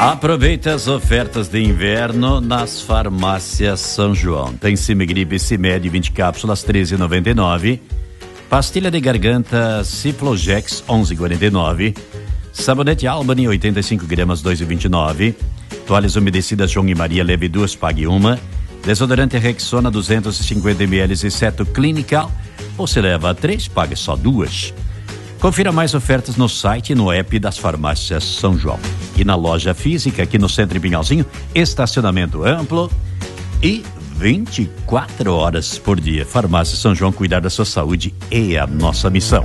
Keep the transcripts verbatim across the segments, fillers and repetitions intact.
Aproveite as ofertas de inverno nas farmácias São João. Tem Cimegripe Cimed vinte cápsulas treze e noventa e nove. Pastilha de garganta Ciflogex onze e quarenta e nove. Sabonete Albany oitenta e cinco gramas dois e vinte e nove. Toalhas umedecidas João e Maria leve duas, pague uma. Desodorante Rexona duzentos e cinquenta mililitros e Seto Clinical. Você leva três, pague só duas. Confira mais ofertas no site e no app das farmácias São João. E na loja física, aqui no Centro Pinhalzinho, estacionamento amplo e vinte e quatro horas por dia. Farmácia São João, cuidar da sua saúde é a nossa missão.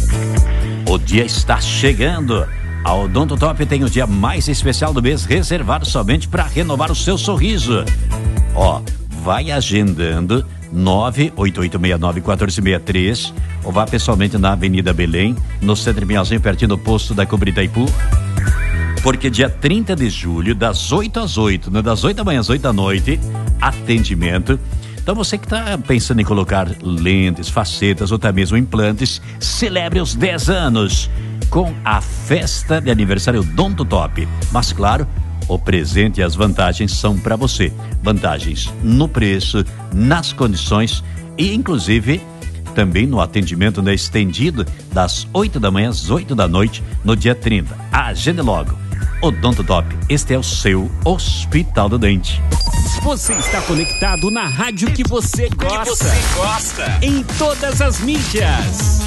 O dia está chegando. A Odonto Top tem o dia mais especial do mês, reservado somente para renovar o seu sorriso. Ó, vai agendando nove oito oito seis nove um quatro seis três ou vá pessoalmente na Avenida Belém, no Centro Pinhalzinho, pertinho do posto da Cobra Itaipu. Porque dia trinta de julho, das oito às oito, né? Das oito da manhã às oito da noite, atendimento. Então você que está pensando em colocar lentes, facetas ou até mesmo implantes, celebre os dez anos com a festa de aniversário Odonto Top. Mas claro, o presente e as vantagens são para você. Vantagens no preço, nas condições e inclusive também no atendimento, né, estendido das oito da manhã às oito da noite no dia trinta. Agende logo. Odonto Top, este é o seu Hospital do Dente. Você está conectado na rádio que você gosta. Que você gosta. Em todas as mídias.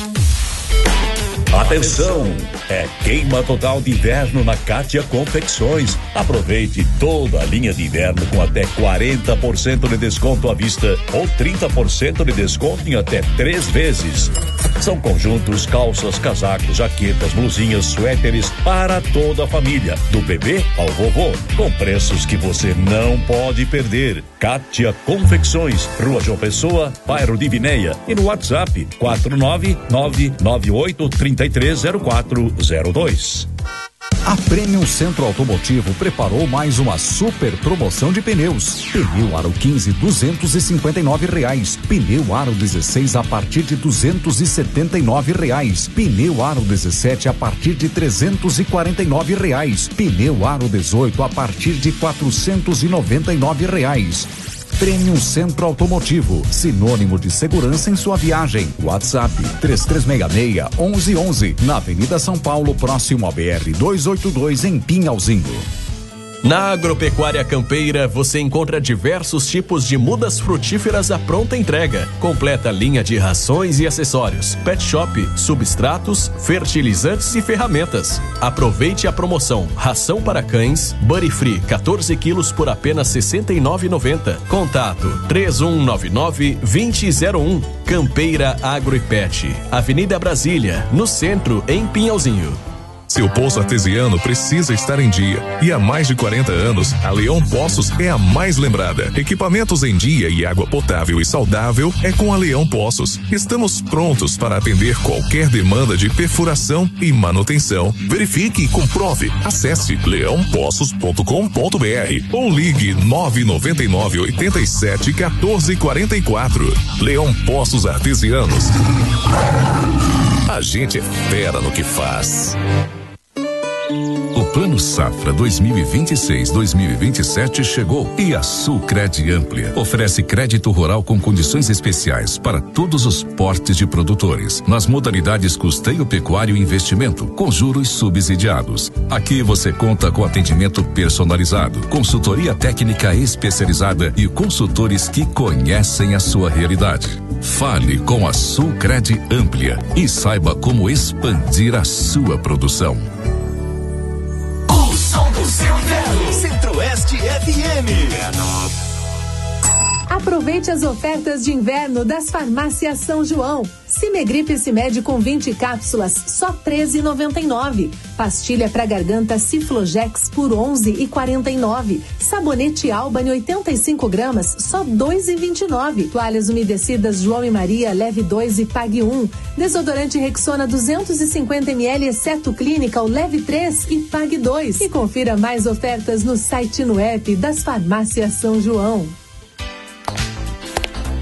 Atenção, é queima total de inverno na Kátia Confecções. Aproveite toda a linha de inverno com até quarenta por cento de desconto à vista ou trinta por cento de desconto em até três vezes. São conjuntos, calças, casacos, jaquetas, blusinhas, suéteres para toda a família, do bebê ao vovô, com preços que você não pode perder. Kátia Confecções, Rua João Pessoa, bairro de Vinéia, e no WhatsApp quatro nove nove nove oito três três zero quatro zero dois. A Premium Centro Automotivo preparou mais uma super promoção de pneus. Pneu Aro quinze, duzentos e cinquenta e nove reais. Pneu Aro dezesseis a partir de duzentos e setenta e nove reais. Pneu Aro dezessete a partir de trezentos e quarenta e nove reais. Pneu Aro dezoito a partir de quatrocentos e noventa e nove reais. Premium Centro Automotivo, sinônimo de segurança em sua viagem. WhatsApp três três seis seis, um um um um, na Avenida São Paulo, próximo ao B R duzentos e oitenta e dois, em Pinhalzinho. Na Agropecuária Campeira, você encontra diversos tipos de mudas frutíferas à pronta entrega. Completa linha de rações e acessórios, pet shop, substratos, fertilizantes e ferramentas. Aproveite a promoção Ração para Cães, Buddy Free, quatorze quilos por apenas sessenta e nove reais e noventa centavos. Contato três um nove nove, dois zero zero um. Campeira Agro e Pet, Avenida Brasília, no centro, em Pinhalzinho. Seu poço artesiano precisa estar em dia. E há mais de quarenta anos, a Leão Poços é a mais lembrada. Equipamentos em dia e água potável e saudável é com a Leão Poços. Estamos prontos para atender qualquer demanda de perfuração e manutenção. Verifique e comprove. Acesse leão poços ponto com ponto b r ou ligue nove nove nove, oito sete, um quatro quatro quatro. Leão Poços Artesianos. A gente é fera no que faz. O Plano Safra dois mil e vinte e seis, dois mil e vinte e sete chegou e a Sulcred Amplia oferece crédito rural com condições especiais para todos os portes de produtores, nas modalidades custeio pecuário e investimento, com juros subsidiados. Aqui você conta com atendimento personalizado, consultoria técnica especializada e consultores que conhecem a sua realidade. Fale com a Sulcred Amplia e saiba como expandir a sua produção. O som do Centro, Centro-Oeste F M. Aproveite as ofertas de inverno das farmácias São João. Cimegripe Cimed com vinte cápsulas, só treze reais e noventa e nove centavos. Pastilha para garganta Ciflogex por onze reais e quarenta e nove centavos. Sabonete Albany oitenta e cinco gramas, só dois reais e vinte e nove centavos. Toalhas umedecidas João e Maria, leve dois e pague um. Desodorante Rexona duzentos e cinquenta mililitros, Seto Clinical, leve três e pague dois. E confira mais ofertas no site e no app das farmácias São João.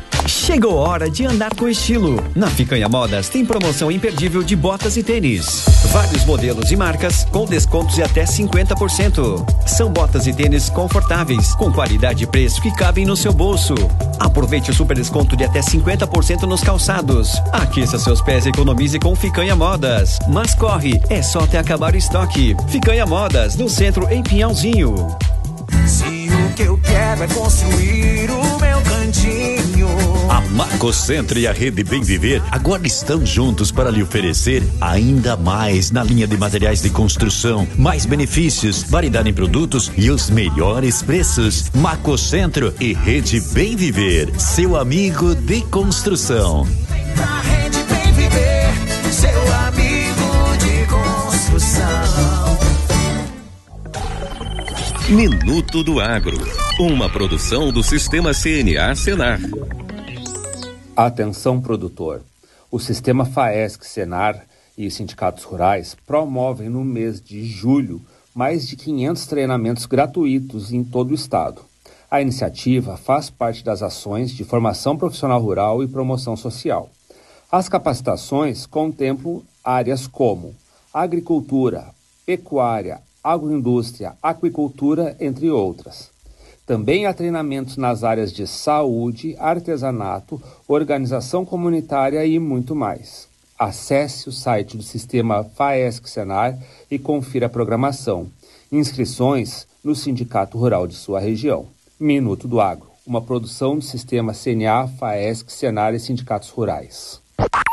Chegou a hora de andar com estilo. Na Picanha Modas tem promoção imperdível de botas e tênis. Vários modelos e marcas com descontos de até cinquenta por cento. São botas e tênis confortáveis, com qualidade e preço que cabem no seu bolso. Aproveite o super desconto de até cinquenta por cento nos calçados. Aqueça seus pés e economize com Ficanha Modas. Mas corre, é só até acabar o estoque. Ficanha Modas, no centro em Pinhalzinho. Se o que eu quero é construir o meu cantinho. A Macocentro e a Rede Bem Viver agora estão juntos para lhe oferecer ainda mais na linha de materiais de construção, mais benefícios, variedade em produtos e os melhores preços. Macocentro e Rede Bem Viver, seu amigo de construção. Pra Rede Bem Viver, seu amigo de construção. Minuto do Agro, uma produção do Sistema C N A Senar. Atenção, produtor. O Sistema FAESC, Senar e os sindicatos rurais promovem no mês de julho mais de quinhentos treinamentos gratuitos em todo o estado. A iniciativa faz parte das ações de formação profissional rural e promoção social. As capacitações contemplam áreas como agricultura, pecuária, agroindústria, aquicultura, entre outras. Também há treinamentos nas áreas de saúde, artesanato, organização comunitária e muito mais. Acesse o site do Sistema FAESC Senar e confira a programação. Inscrições no Sindicato Rural de sua região. Minuto do Agro, uma produção do Sistema C N A, FAESC, Senar e Sindicatos Rurais.